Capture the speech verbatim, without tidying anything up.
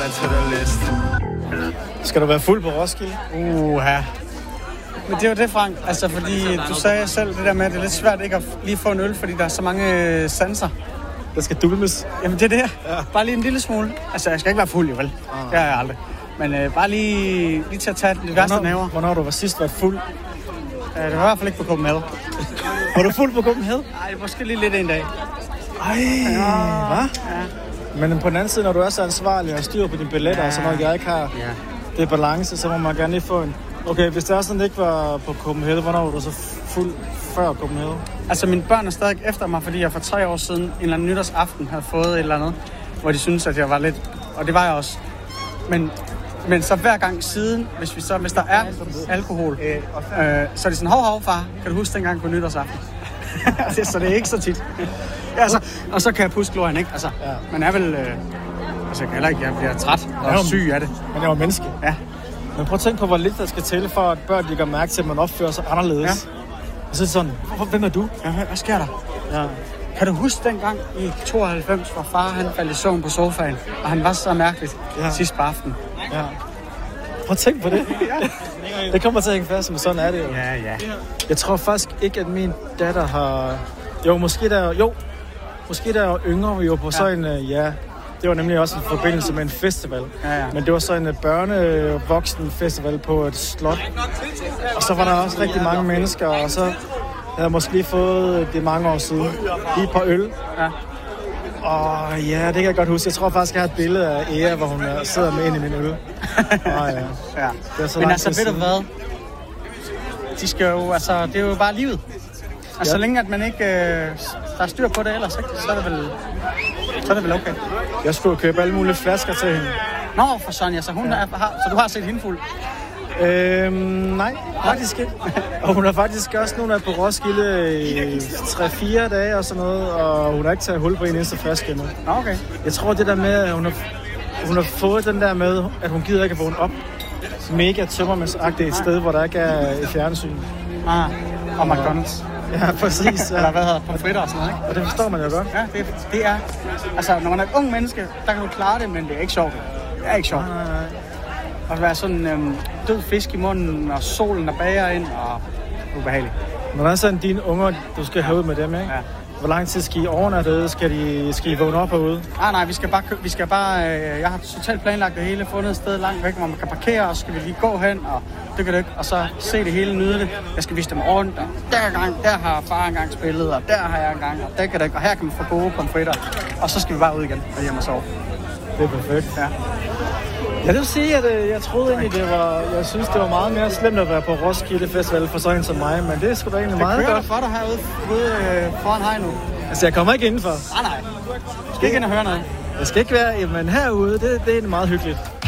Skal du være fuld på Roskilde? Uha. Men det var det, Frank. Altså, fordi du sagde selv det der med, at det er lidt svært ikke at lige få en øl, fordi der er så mange sanser. Der skal dulmes. Jamen, det er det. Ja. Bare lige en lille smule. Altså, jeg skal ikke være fuld, jo vel? Ah. Det er jeg aldrig. Men øh, bare lige, lige til at tage det værste naver. Hvornår du var sidst været fuld? Ja, det var i hvert fald ikke på Copenhagen. Var du fuld på Copenhagen? Nej, måske lige lidt en dag. Ej, ja. Hvad? Ja. Men på den anden side, når du er så ansvarlig og styrer på dine billetter, ja. Og så når jeg ikke har ja. Det balance, så må man gerne lige få en... Okay, hvis det er sådan, ikke var på Copenhagen, hvornår var du så fuld før Copenhagen? Altså, mine børn er stadig efter mig, fordi jeg for tre år siden en eller anden nytårsaften havde fået et eller andet, hvor de syntes, at jeg var lidt... Og det var jeg også. Men, men så hver gang siden, hvis, vi så, hvis der er alkohol, øh, så er det sådan, hov, hov, far, kan du huske dengang på nytårsaften? Så det er ikke så tit. Ja, altså, og så kan jeg puske glorien, ikke? Altså, ja. Man er vel... Øh, altså, jeg kan heller ikke, jeg bliver træt og ja, syg af det. Men jeg er jo menneske. Ja. Men prøv at tænke på, hvor lidt der skal til, for at børn de gør mærke til, at man opfører sig anderledes. Ja. Og så er det sådan, hvem er du? Ja, hvad, hvad sker der? Ja. Kan du huske dengang i tooghalvfems, hvor far han faldt i søvn på sofaen, og han var så mærkeligt ja. Sidst på aftenen? Ja. Prøv at tænke på det. Ja. Det kommer til at hænge fast, men sådan er det jo. Ja, ja. Jeg tror faktisk ikke, at min datter har... Jo, måske der... Jo, måske der er yngre, vi var på ja. Sådan en... Ja, det var nemlig også en forbindelse med en festival. Ja, ja. Men det var så en børne-voksen festival på et slot. Og så var der også rigtig mange mennesker, og så havde jeg måske lige fået det mange år siden. Lige et par øl. Ja. Og ja, det kan jeg godt huske. Jeg tror faktisk, jeg har et billede af Ea, hvor hun sidder med ind i min øl. Og, ja. Ja. Men altså, ved du hvad? De skal jo, altså, det er jo bare livet. Altså, ja. Så længe at man ikke øh, der er styr på det ellers, ikke? Så er det vel, så er det vel okay. Jeg skulle købe alle mulige flasker til hende. Nå, for Sonja, så hun ja. er, har, så du har set hende fuld? Øhm, nej, faktisk ikke. Og hun har faktisk også nogle af på Roskilde i tre fire dage og sådan noget, og hun har ikke taget hul på en eneste flaske endnu. Nå, okay. Jeg tror det der med, at hun har, hun har fået den der med, at hun gider ikke at vågne op mega tømmermændsagtigt et sted, hvor der ikke er et fjernsyn. Ah, og McDonald's. Ja, præcis. Ja. Eller hvad hedder pomfritter og sådan noget, ikke? Og det forstår man jo godt. Ja, det, det er... Altså, når man er et ung menneske, der kan du klare det, men det er ikke sjovt. Det er ikke sjovt. Nej, nej, nej. At være sådan øhm, død fisk i munden, og solen der bager ind, og ubehageligt. Men hvad er sådan dine unger, du skal have ud med dem, ikke? Ja. Hvor lang tid skal I overnatte? Skal de, skal I vågne op herude? Nej, nej, vi skal bare... Vi skal bare øh, jeg har totalt planlagt det hele, fundet et sted langt væk, hvor man kan parkere, og så skal vi lige gå hen, og dykke dyk, og så se det hele, nyde det. Jeg skal vise dem rundt, og der, gang, der har far engang spillet, og der har jeg engang, og der kan det, og her kan man få gode pomfritter. Og så skal vi bare ud igen og hjem og sove. Det er perfekt. Ja. Jeg vil sige, at øh, jeg troede egentlig, det var... Jeg synes, det var meget mere slemt at være på Roskilde Festival for sådan som mig, men det er sgu da egentlig det meget godt. Det kører for dig herude ude, øh, foran hegn nu. Altså, jeg kommer ikke indenfor. Nej, nej. Du skal ikke ind og høre noget. Jeg skal ikke være... Men herude, det, det er meget hyggeligt.